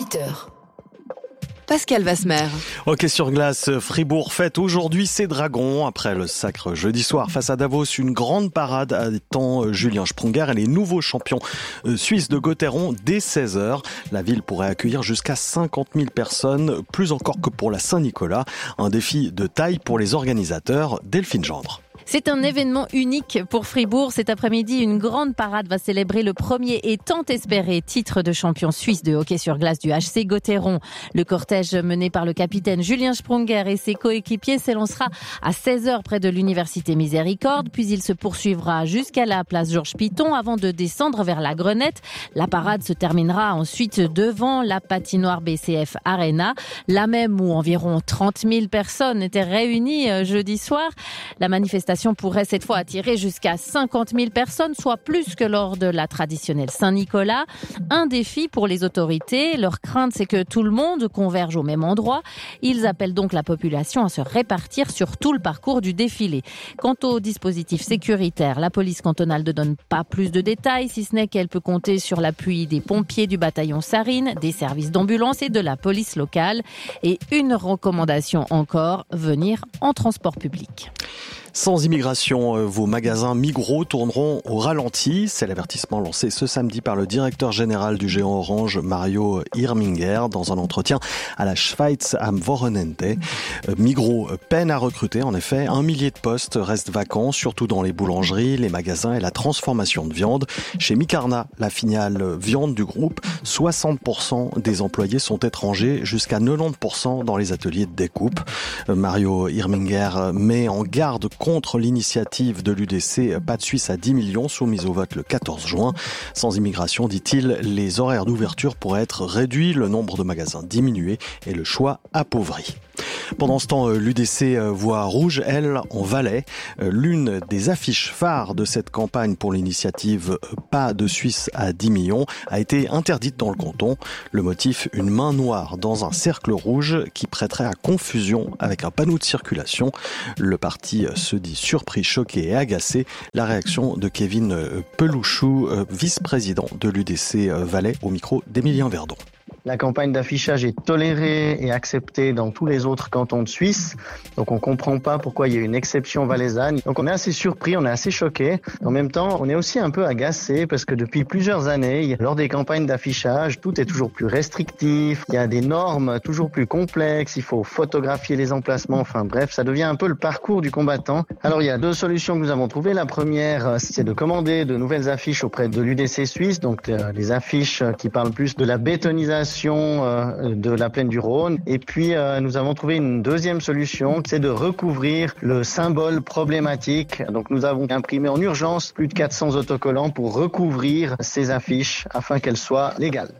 18h. Pascal Vasmer. Hockey sur glace, Fribourg fête aujourd'hui ses Dragons. Après le sacre jeudi soir face à Davos, une grande parade attend Julien Sprunger et les nouveaux champions suisses de Gotteron dès 16h. La ville pourrait accueillir jusqu'à 50 000 personnes, plus encore que pour la Saint-Nicolas. Un défi de taille pour les organisateurs. Delphine Gendre. C'est un événement unique pour Fribourg. Cet après-midi, une grande parade va célébrer le premier et tant espéré titre de champion suisse de hockey sur glace du HC Gotteron. Le cortège mené par le capitaine Julien Sprunger et ses coéquipiers s'élancera à 16h près de l'université Miséricorde, puis il se poursuivra jusqu'à la place Georges Piton avant de descendre vers la Grenette. La parade se terminera ensuite devant la patinoire BCF Arena, la même où environ 30 000 personnes étaient réunies jeudi soir. La manifestation pourrait cette fois attirer jusqu'à 50 000 personnes, soit plus que lors de la traditionnelle Saint-Nicolas. Un défi pour les autorités. Leur crainte, c'est que tout le monde converge au même endroit. Ils appellent donc la population à se répartir sur tout le parcours du défilé. Quant au dispositif sécuritaire, la police cantonale ne donne pas plus de détails, si ce n'est qu'elle peut compter sur l'appui des pompiers du bataillon Sarine, des services d'ambulance et de la police locale. Et une recommandation encore, venir en transport public. Sans immigration, vos magasins Migros tourneront au ralenti. C'est l'avertissement lancé ce samedi par le directeur général du géant Orange, Mario Irminger, dans un entretien à la Schweiz am Wochenende. Migros peine à recruter, en effet. 1 millier de postes restent vacants, surtout dans les boulangeries, les magasins et la transformation de viande. Chez Micarna, la filiale viande du groupe, 60% des employés sont étrangers, jusqu'à 90% dans les ateliers de découpe. Mario Irminger met en garde contre l'initiative de l'UDC Pas de Suisse à 10 millions soumise au vote le 14 juin. Sans immigration, dit-il, les horaires d'ouverture pourraient être réduits, le nombre de magasins diminué et le choix appauvri. Pendant ce temps, l'UDC voit rouge, elle, en Valais. L'une des affiches phares de cette campagne pour l'initiative Pas de Suisse à 10 millions a été interdite dans le canton. Le motif, une main noire dans un cercle rouge qui prêterait à confusion avec un panneau de circulation. Le parti se dit surpris, choqué et agacé. La réaction de Kevin Pelouchou, vice-président de l'UDC Valais, au micro d'Emilien Verdon. La campagne d'affichage est tolérée et acceptée dans tous les autres cantons de Suisse. Donc on comprend pas pourquoi il y a une exception valaisanne. Donc on est assez surpris, on est assez choqué. En même temps, on est aussi un peu agacé parce que depuis plusieurs années, lors des campagnes d'affichage, tout est toujours plus restrictif. Il y a des normes toujours plus complexes. Il faut photographier les emplacements. Enfin bref, ça devient un peu le parcours du combattant. Alors il y a 2 solutions que nous avons trouvées. La première, c'est de commander de nouvelles affiches auprès de l'UDC Suisse. Donc les affiches qui parlent plus de la bétonisation de la plaine du Rhône. Et puis, nous avons trouvé une deuxième solution, c'est de recouvrir le symbole problématique. Donc, nous avons imprimé en urgence plus de 400 autocollants pour recouvrir ces affiches afin qu'elles soient légales.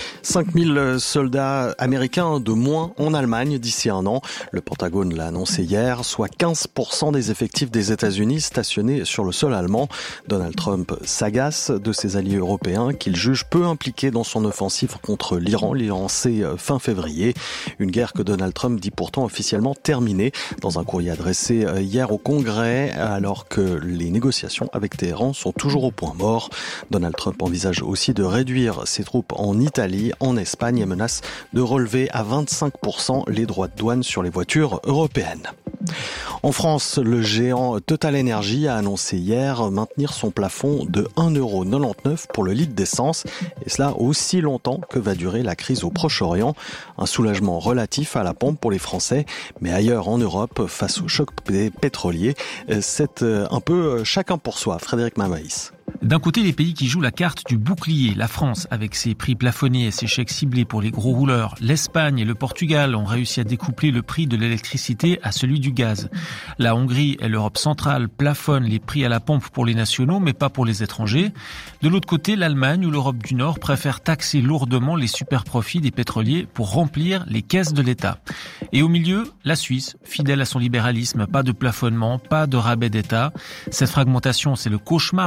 5000 soldats américains de moins en Allemagne d'ici un an. Le Pentagone l'a annoncé hier, soit 15% des effectifs des États-Unis stationnés sur le sol allemand. Donald Trump s'agace de ses alliés européens qu'il juge peu impliqués dans son offensive contre l'Iran, lancée fin février. Une guerre que Donald Trump dit pourtant officiellement terminée dans un courrier adressé hier au Congrès, alors que les négociations avec Téhéran sont toujours au point mort. Donald Trump envisage aussi de réduire ses troupes en Italie, en Espagne et menace de relever à 25% les droits de douane sur les voitures européennes. En France, le géant Total Energy a annoncé hier maintenir son plafond de 1,99 € pour le litre d'essence, et cela aussi longtemps que va durer la crise au Proche-Orient. Un soulagement relatif à la pompe pour les Français, mais ailleurs en Europe, face au choc pétrolier, c'est un peu chacun pour soi. Frédéric Mamaïs. D'un côté, les pays qui jouent la carte du bouclier, la France avec ses prix plafonnés et ses chèques ciblés pour les gros rouleurs. L'Espagne et le Portugal ont réussi à découpler le prix de l'électricité à celui du gaz. La Hongrie et l'Europe centrale plafonnent les prix à la pompe pour les nationaux, mais pas pour les étrangers. De l'autre côté, l'Allemagne ou l'Europe du Nord préfèrent taxer lourdement les super-profits des pétroliers pour remplir les caisses de l'État. Et au milieu, la Suisse, fidèle à son libéralisme, pas de plafonnement, pas de rabais d'État. Cette fragmentation, c'est le cauchemar de Bruxelles.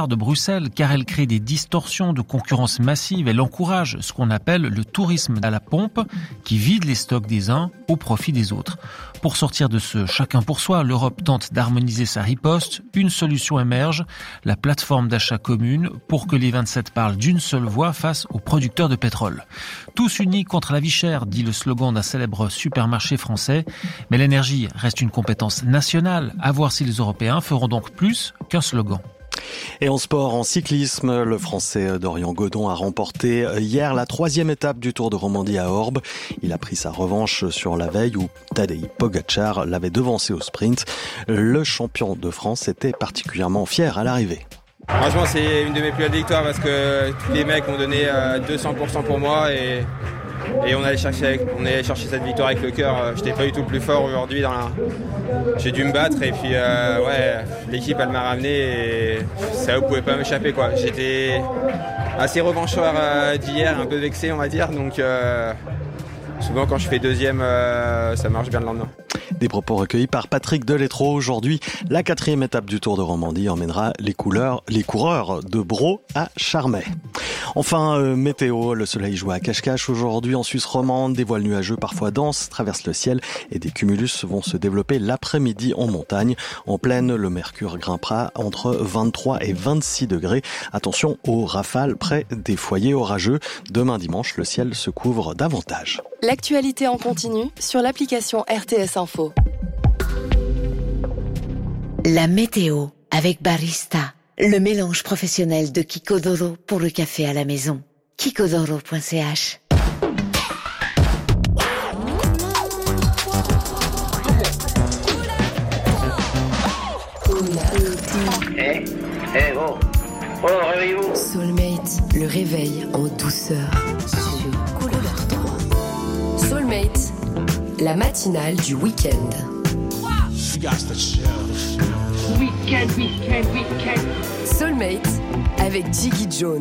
harcèle car elle crée des distorsions de concurrence massive. Elle encourage ce qu'on appelle le tourisme à la pompe qui vide les stocks des uns au profit des autres. Pour sortir de ce chacun pour soi, l'Europe tente d'harmoniser sa riposte. Une solution émerge, la plateforme d'achat commune pour que les 27 parlent d'une seule voix face aux producteurs de pétrole. Tous unis contre la vie chère, dit le slogan d'un célèbre supermarché français. Mais l'énergie reste une compétence nationale. À voir si les Européens feront donc plus qu'un slogan. Et en sport, en cyclisme, le Français Dorian Godon a remporté hier la 3e étape du Tour de Romandie à Orbe. Il a pris sa revanche sur la veille où Tadej Pogačar l'avait devancé au sprint. Le champion de France était particulièrement fier à l'arrivée. Franchement, c'est une de mes plus belles victoires parce que tous les mecs ont donné 200% pour moi et on allait chercher cette victoire avec le cœur. J'étais pas du tout le plus fort aujourd'hui. J'ai dû me battre et puis l'équipe elle m'a ramené et ça ne pouvait pas m'échapper quoi. J'étais assez revanchard d'hier, un peu vexé on va dire. Donc souvent quand je fais deuxième, ça marche bien le lendemain. Des propos recueillis par Patrick Deletreau. Aujourd'hui, la 4e étape du Tour de Romandie emmènera les coureurs de Bro à Charmey. Enfin, météo, le soleil joue à cache-cache aujourd'hui en Suisse romande. Des voiles nuageux parfois denses traversent le ciel et des cumulus vont se développer l'après-midi en montagne. En plaine, le mercure grimpera entre 23 et 26 degrés. Attention aux rafales près des foyers orageux. Demain dimanche, le ciel se couvre davantage. L'actualité en continu sur l'application RTS Info. La météo avec Barista, le mélange professionnel de Kikodoro pour le café à la maison. Kikodoro.ch. Réveillez-vous. Soulmate, le réveil en douceur sur Couleur 3. Soulmate, la matinale du week-end. Soulmate avec Jiggy Jones.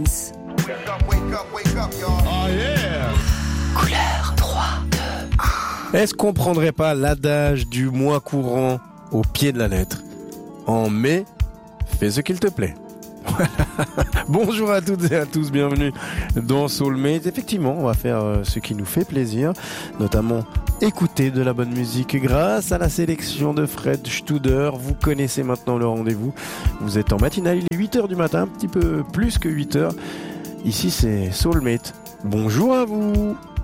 Couleur 3, 2, 1. Est-ce qu'on prendrait pas l'adage du mois courant au pied de la lettre? En mai, fais ce qu'il te plaît. Bonjour à toutes et à tous, bienvenue dans Soulmate. Effectivement, on va faire ce qui nous fait plaisir, notamment écouter de la bonne musique grâce à la sélection de Fred Studer. Vous connaissez maintenant le rendez-vous. Vous êtes en matinale, il est 8h du matin, un petit peu plus que 8h. Ici c'est Soulmate. Bonjour à vous.